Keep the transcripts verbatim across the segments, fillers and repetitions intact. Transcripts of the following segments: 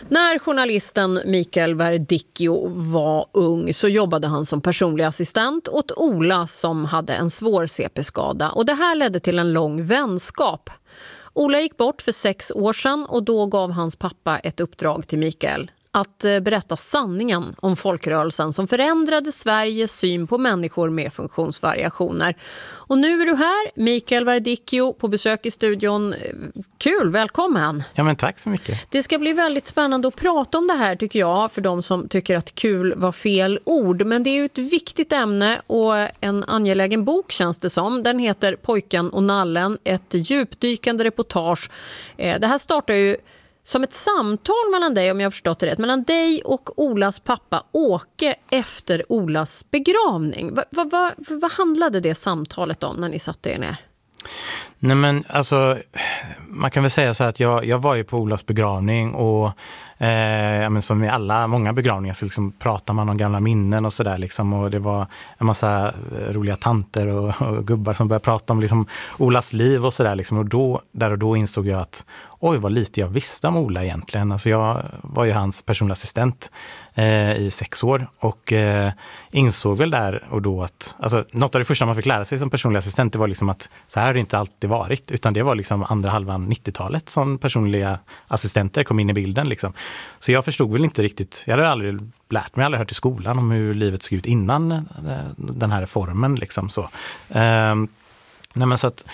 När journalisten Mikael Verdicchio var ung så jobbade han som personlig assistent åt Ola som hade en svår C P-skada. Och det här ledde till en lång vänskap. Ola gick bort för sex år sedan och då gav hans pappa ett uppdrag till Mikael. Att berätta sanningen om folkrörelsen som förändrade Sveriges syn på människor med funktionsvariationer. Och nu är du här, Mikael Verdicchio, på besök i studion. Kul, välkommen! Ja, men tack så mycket. Det ska bli väldigt spännande att prata om det här, tycker jag, för de som tycker att kul var fel ord. Men det är ju ett viktigt ämne och en angelägen bok, känns det som. Den heter Pojken och nallen, ett djupdykande reportage. Det här startar ju som ett samtal mellan dig, om jag har förstått det rätt, mellan dig och Olas pappa Åke efter Olas begravning. Vad va, va, va handlade det samtalet om när ni satt er ner? Nej, men alltså, man kan väl säga så här att jag, jag var ju på Olas begravning och eh, men som i alla, många begravningar så liksom pratar man om gamla minnen och sådär liksom, och det var en massa roliga tanter och, och gubbar som började prata om liksom Olas liv och sådär liksom, och då, där och då insåg jag att oj, vad lite jag visste om Ola egentligen. Alltså jag var ju hans personliga assistent eh, i sex år och eh, insåg väl där och då att, alltså något av det första man fick lära sig som personlig assistent, det var liksom att så här har det inte alltid varit, utan det var liksom andra halvan nittiotalet som personliga assistenter kom in i bilden liksom. Så jag förstod väl inte riktigt, jag hade aldrig lärt mig, aldrig hört i skolan om hur livet såg ut innan eh, den här reformen liksom så. Eh, nej men så att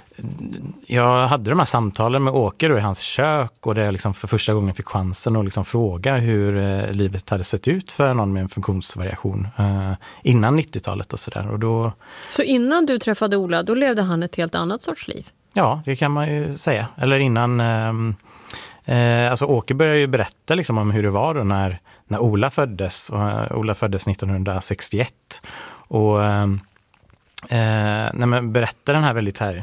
jag hade de här samtalen med Åke då i hans kök och det liksom för första gången fick chansen att liksom fråga hur eh, livet hade sett ut för någon med en funktionsvariation eh, innan nittiotalet och sådär. Och då... Så innan du träffade Ola, då levde han ett helt annat sorts liv? Ja, det kan man ju säga. Eller innan... Eh, eh, alltså Åke började ju berätta liksom om hur det var då när, när Ola föddes. Och, uh, Ola föddes nittonhundrasextioett och... Eh, Eh, nej men berättar den här väldigt här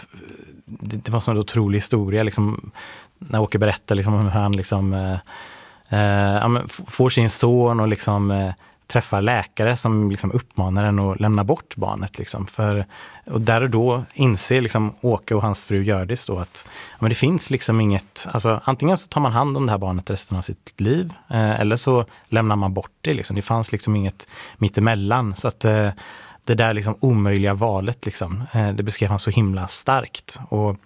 det, det var en sån otrolig historia liksom, när Åke berättar liksom, hur han liksom, eh, eh, ja, men får sin son och liksom, eh, träffar läkare som liksom, uppmanar den att lämna bort barnet liksom, för, och där och då inser liksom, Åke och hans fru Gördis då att ja, men det finns liksom inget, alltså, antingen så tar man hand om det här barnet resten av sitt liv eh, eller så lämnar man bort det liksom. Det fanns liksom inget mittemellan, så att eh, det där liksom omöjliga valet liksom, eh, det beskrev han så himla starkt. Och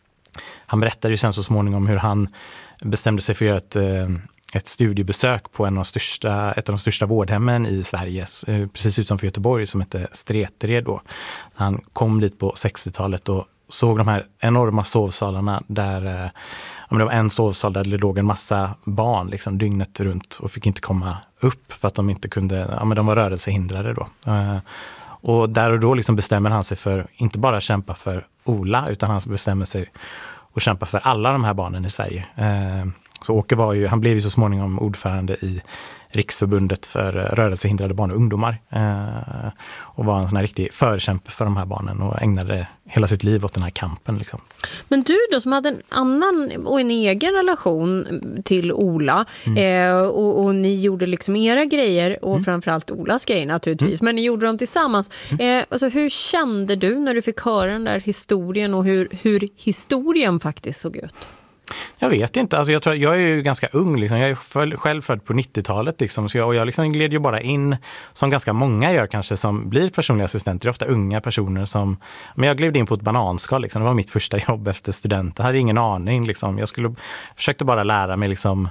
han berättade ju sen så småningom hur han bestämde sig för att göra ett, eh, ett studiebesök på en av de största, ett av de största vårdhemmen i Sverige, eh, precis utanför Göteborg, som heter Strätered då. Han kom dit på sextiotalet och såg de här enorma sovsalarna där eh, ja, det var en sovsal där det låg en massa barn liksom, dygnet runt och fick inte komma upp för att de inte kunde, ja, men de var rörelsehindrade då. Eh, Och där och då liksom bestämmer han sig för inte bara kämpa för Ola, utan han bestämmer sig att kämpa för alla de här barnen i Sverige. Eh, så Åke var ju, han blev ju så småningom ordförande i Riksförbundet för rörelsehindrade barn och ungdomar. Eh, och var en sån här riktig förkämpe för de här barnen och ägnade hela sitt liv åt den här kampen. Liksom. Men du då som hade en annan och en egen relation till Ola mm. eh, och, och ni gjorde liksom era grejer och mm. framförallt Olas grejer naturligtvis, mm. men ni gjorde dem tillsammans. Mm. Eh, alltså, hur kände du när du fick höra den där historien och hur, hur historien faktiskt såg ut? Jag vet inte, alltså jag, tror, jag är ju ganska ung, liksom. Jag är själv född på nittiotalet liksom, så jag, och jag liksom gled ju bara in, som ganska många gör kanske, som blir personliga assistenter, ofta unga personer som, men jag gled in på ett bananskal liksom. Det var mitt första jobb efter studenten, jag hade ingen aning liksom. Jag skulle, försökte bara lära mig liksom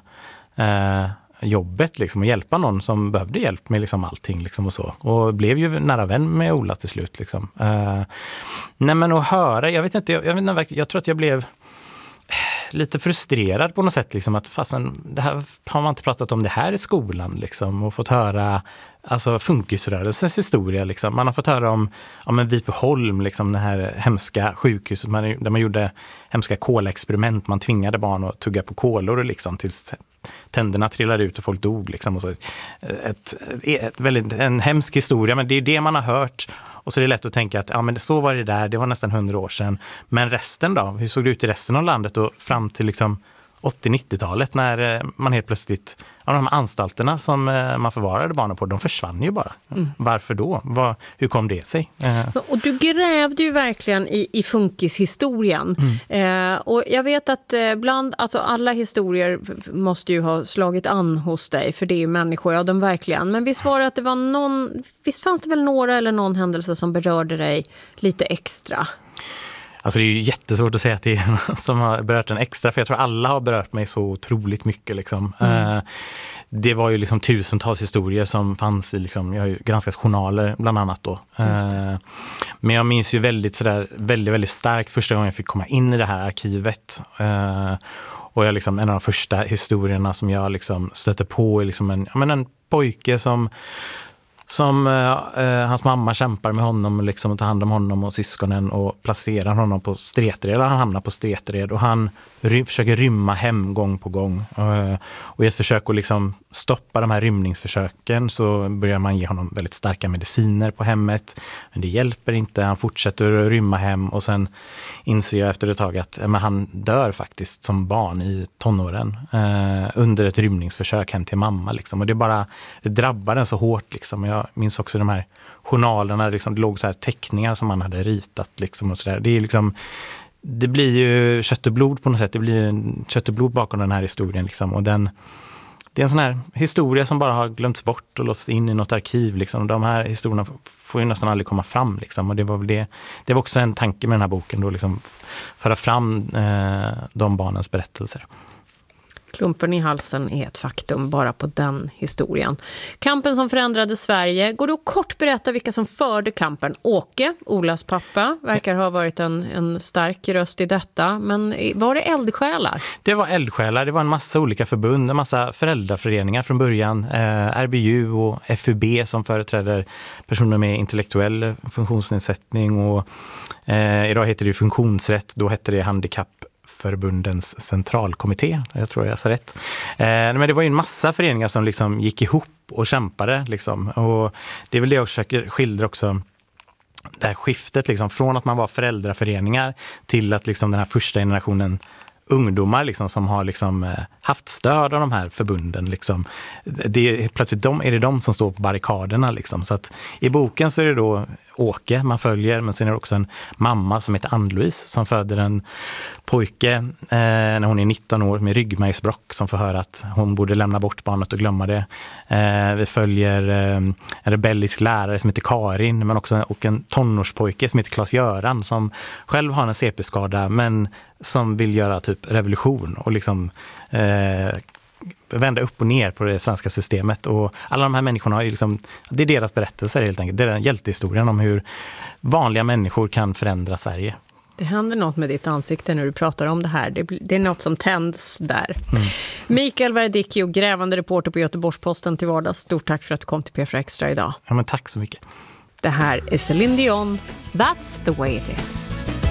eh, jobbet liksom, och hjälpa någon som behövde hjälp med liksom allting liksom och så. Och blev ju nära vän med Ola till slut liksom. Eh, nej men att höra, jag vet inte, jag, jag, vet inte, jag tror att jag blev lite frustrerad på något sätt liksom, att fasen, det här har man inte pratat om det här i skolan liksom, och fått höra alltså funkisrörelsens historia liksom. Man har fått höra om, om en Vipeholm liksom, det här hemska sjukhuset man, där man gjorde hemska kolexperiment, man tvingade barn att tugga på kolor liksom, tills tänderna trillade ut och folk dog liksom, och så. Ett, ett, väldigt, en hemsk historia, men det är det man har hört. Och så är det lätt att tänka att ja, men så var det där, det var nästan hundra år sedan. Men resten då? Hur såg det ut i resten av landet och fram till liksom åttio-nittiotalet när man helt plötsligt, ja, de här anstalterna som man förvarade barnen på, de försvann ju bara. Mm. Varför då? Var, hur kom det sig? Och du grävde ju verkligen i, i funkishistorien. Mm. Eh, och jag vet att bland, alltså alla historier måste ju ha slagit an hos dig, för det är ju människor, ja de verkligen. Men visst var det att det var någon, visst fanns det väl några eller någon händelse som berörde dig lite extra? Alltså det är ju jättesvårt att säga att det är någon som har berört en extra, för jag tror alla har berört mig så otroligt mycket. Liksom. Mm. Eh, det var ju liksom tusentals historier som fanns i, liksom, jag har ju granskat journaler bland annat då. Eh, men jag minns ju väldigt sådär, väldigt, väldigt starkt första gången jag fick komma in i det här arkivet. Eh, och jag liksom, en av de första historierna som jag liksom stötte på är liksom en, ja, men en pojke som Som eh, hans mamma kämpar med honom och liksom tar hand om honom och syskonen och placerar honom på Stretred. Han hamnar på Stretred och han ry- försöker rymma hem gång på gång. Eh, och i ett försök att liksom stoppa de här rymningsförsöken så börjar man ge honom väldigt starka mediciner på hemmet. Men det hjälper inte, han fortsätter att rymma hem och sen inser jag efter ett tag att eh, men han dör faktiskt som barn i tonåren eh, under ett rymningsförsök hem till mamma. Liksom. Och det bara det drabbar den så hårt liksom. Jag minns också de här journalerna, liksom, det låg så här teckningar som man hade ritat liksom, och så där. Det är liksom, det blir ju kött och blod på något sätt. Det blir ju kött och blod bakom den här historien liksom. Och den, det är en sån här historia som bara har glömts bort och låsts in i något arkiv liksom. De här historierna får ju nästan aldrig komma fram liksom. Och det var väl det, det var också en tanke med den här boken då, liksom, föra fram eh, de barnens berättelser. Klumpen i halsen är ett faktum bara på den historien. Kampen som förändrade Sverige. Går du att kort berätta vilka som förde kampen? Åke, Olas pappa, verkar ha varit en, en stark röst i detta. Men var det eldsjälar? Det var eldsjälar. Det var en massa olika förbund, en massa föräldraföreningar från början. Eh, R B U och F U B som företräder personer med intellektuell funktionsnedsättning. Och, eh, idag heter det funktionsrätt, då hette det handikapp. Förbundens centralkommitté, jag tror jag sa rätt. Eh, men det var ju en massa föreningar som liksom gick ihop och kämpade. Liksom. Och det är väl det jag försöker skildra också, det här skiftet liksom, från att man var föräldraföreningar till att liksom, den här första generationen ungdomar liksom, som har liksom, haft stöd av de här förbunden. Liksom. Det är, plötsligt de, är det de som står på barrikaderna. Liksom. Så att, i boken så är det då Åke man följer, men sen är det också en mamma som heter Ann-Louise som föder en pojke eh, när hon är nitton år med ryggmärgsbråck som får höra att hon borde lämna bort barnet och glömma det. Eh, vi följer eh, en rebellisk lärare som heter Karin, men också och en tonårspojke som heter Claes-Göran som själv har en C P-skada men som vill göra typ revolution och liksom eh, vända upp och ner på det svenska systemet. Och alla de här människorna har ju liksom, det är deras berättelser helt enkelt. Det är den hjältehistorien om hur vanliga människor kan förändra Sverige. Det händer något med ditt ansikte när du pratar om det här. Det, det är något som tänds där. Mm. Mikael Verdicchio, grävande reporter på Göteborgs-Posten till vardags. Stort tack för att du kom till P fyra Extra idag. Ja, men tack så mycket. Det här är Céline Dion. That's the way it is.